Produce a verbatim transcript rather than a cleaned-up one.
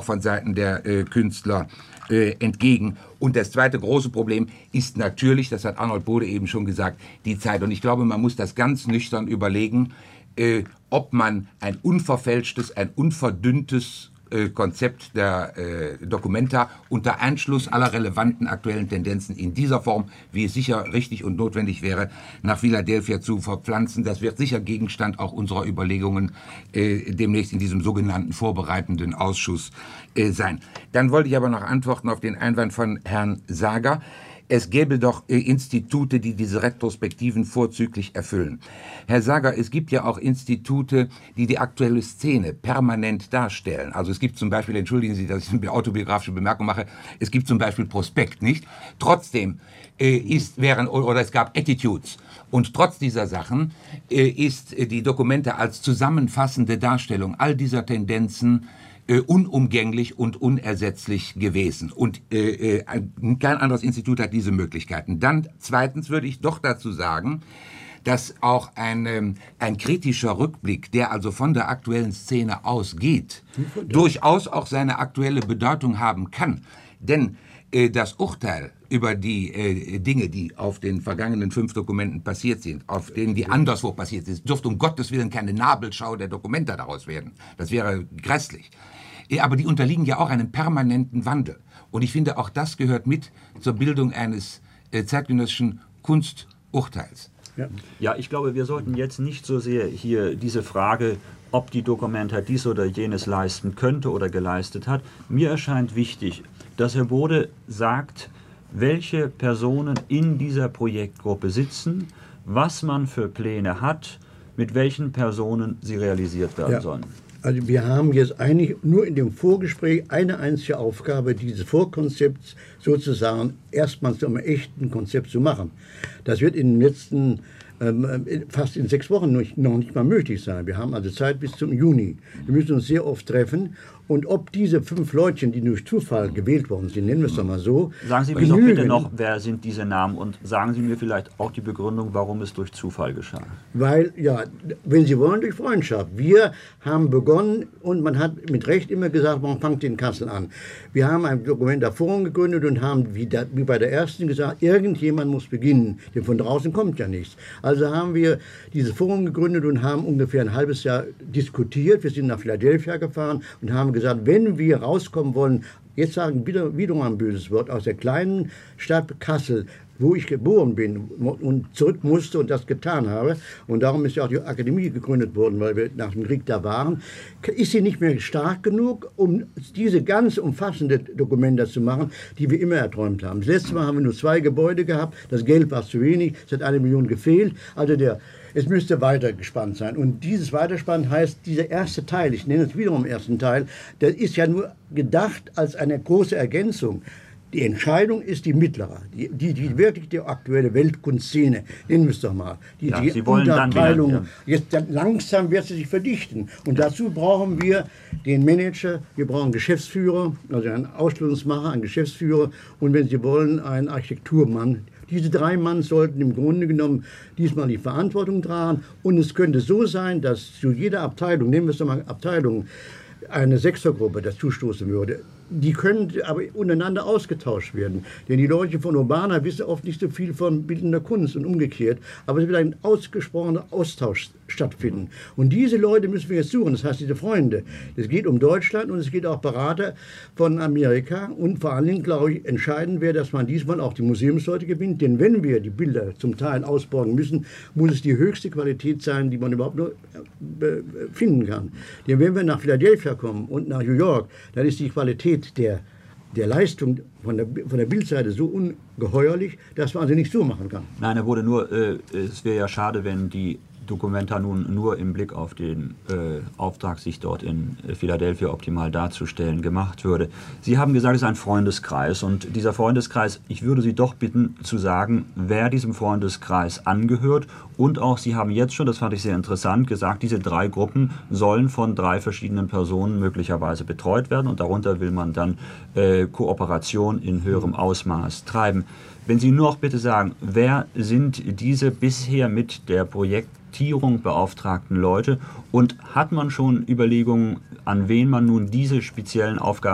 auch von Seiten der äh, Künstler äh, entgegen. Und das zweite große Problem ist natürlich, das hat Arnold Bode eben schon gesagt, die Zeit. Und ich glaube, man muss das ganz nüchtern überlegen, äh, ob man ein unverfälschtes, ein unverdünntes äh, Konzept der äh, Documenta unter Einschluss aller relevanten aktuellen Tendenzen in dieser Form, wie es sicher richtig und notwendig wäre, nach Philadelphia zu verpflanzen. Das wird sicher Gegenstand auch unserer Überlegungen äh, demnächst in diesem sogenannten vorbereitenden Ausschuss äh, sein. Dann wollte ich aber noch antworten auf den Einwand von Herrn Sager. Es gäbe doch äh, Institute, die diese Retrospektiven vorzüglich erfüllen. Herr Sager, es gibt ja auch Institute, die die aktuelle Szene permanent darstellen. Also es gibt zum Beispiel, entschuldigen Sie, dass ich eine autobiografische Bemerkung mache, es gibt zum Beispiel Prospekt, nicht? Trotzdem äh, ist, wären, oder es gab Attitudes. Und trotz dieser Sachen äh, ist äh, die Documenta als zusammenfassende Darstellung all dieser Tendenzen Äh, unumgänglich und unersetzlich gewesen. Und äh, äh, kein anderes Institut hat diese Möglichkeiten. Dann zweitens würde ich doch dazu sagen, dass auch ein, ähm, ein kritischer Rückblick, der also von der aktuellen Szene ausgeht, durchaus auch seine aktuelle Bedeutung haben kann. Denn äh, das Urteil über die äh, Dinge, die auf den vergangenen fünf Dokumenten passiert sind, auf denen die anderswo passiert sind, dürfte um Gottes Willen keine Nabelschau der Dokumenta daraus werden. Das wäre grässlich. Aber die unterliegen ja auch einem permanenten Wandel. Und ich finde, auch das gehört mit zur Bildung eines äh, zeitgenössischen Kunsturteils. Ja. ja, ich glaube, wir sollten jetzt nicht so sehr hier diese Frage, ob die Documenta dies oder jenes leisten könnte oder geleistet hat. Mir erscheint wichtig, dass Herr Bode sagt, welche Personen in dieser Projektgruppe sitzen, was man für Pläne hat, mit welchen Personen sie realisiert werden ja. sollen. Also wir haben jetzt eigentlich nur in dem Vorgespräch eine einzige Aufgabe, dieses Vorkonzepts sozusagen erstmals zu einem echten Konzept zu machen. Das wird in den letzten ähm, fast in sechs Wochen noch nicht, noch nicht mal möglich sein. Wir haben also Zeit bis zum Juni. Wir müssen uns sehr oft treffen. Und ob diese fünf Leutchen, die durch Zufall gewählt worden sind, nennen wir es doch mal so, sagen Sie mir doch bitte noch, wer sind diese Namen und sagen Sie mir vielleicht auch die Begründung, warum es durch Zufall geschah. Weil, ja, wenn Sie wollen, durch Freundschaft. Wir haben begonnen und man hat mit Recht immer gesagt, man fängt in Kassel an. Wir haben ein Documenta-Forum gegründet und haben, wie, da, wie bei der ersten gesagt, irgendjemand muss beginnen, denn von draußen kommt ja nichts. Also haben wir dieses Forum gegründet und haben ungefähr ein halbes Jahr diskutiert. Wir sind nach Philadelphia gefahren und haben gesagt, wenn wir rauskommen wollen, jetzt sagen wieder, wieder mal ein böses Wort, aus der kleinen Stadt Kassel, wo ich geboren bin und zurück musste und das getan habe, und darum ist ja auch die Akademie gegründet worden, weil wir nach dem Krieg da waren, ist sie nicht mehr stark genug, um diese ganz umfassende Dokumente zu machen, die wir immer erträumt haben. Das letzte Mal haben wir nur zwei Gebäude gehabt, das Geld war zu wenig, es hat eine Million gefehlt, also der es müsste weitergespannt sein. Und dieses Weiterspannen heißt, dieser erste Teil, ich nenne es wiederum ersten Teil, der ist ja nur gedacht als eine große Ergänzung. Die Entscheidung ist die mittlere, die, die, die wirklich die aktuelle Weltkunstszene, nennen wir es doch mal. Die, ja, die Sie wollen Unterteilung, dann wieder, ja. jetzt dann langsam wird sie sich verdichten. Und dazu brauchen wir den Manager, wir brauchen einen Geschäftsführer, also einen Ausstellungsmacher, einen Geschäftsführer und wenn Sie wollen, einen Architekturmann. Diese drei Mann sollten im Grunde genommen diesmal die Verantwortung tragen. Und es könnte so sein, dass zu jeder Abteilung, nehmen wir es doch mal Abteilung, eine Sechsergruppe dazustoßen würde. Die können aber untereinander ausgetauscht werden. Denn die Leute von Urbana wissen oft nicht so viel von bildender Kunst und umgekehrt. Aber es wird ein ausgesprochener Austausch stattfinden. Und diese Leute müssen wir jetzt suchen, das heißt diese Freunde. Es geht um Deutschland und es geht auch Berater von Amerika. Und vor allen Dingen, glaube ich, entscheidend wäre, dass man diesmal auch die Museumsleute gewinnt. Denn wenn wir die Bilder zum Teil ausborgen müssen, muss es die höchste Qualität sein, die man überhaupt nur finden kann. Denn wenn wir nach Philadelphia kommen und nach New York, dann ist die Qualität der, der Leistung von der, von der Bildseite so ungeheuerlich, dass man also nicht so machen kann. Nein, er wurde nur, äh, es wäre ja schade, wenn die Documenta nun nur im Blick auf den äh, Auftrag, sich dort in Philadelphia optimal darzustellen, gemacht würde. Sie haben gesagt, es ist ein Freundeskreis und dieser Freundeskreis, ich würde Sie doch bitten zu sagen, wer diesem Freundeskreis angehört und auch, Sie haben jetzt schon, das fand ich sehr interessant, gesagt, diese drei Gruppen sollen von drei verschiedenen Personen möglicherweise betreut werden und darunter will man dann äh, Kooperation in höherem Ausmaß treiben. Wenn Sie nur noch bitte sagen, wer sind diese bisher mit der Projektierung beauftragten Leute und hat man schon Überlegungen, an wen man nun diese speziellen Aufgaben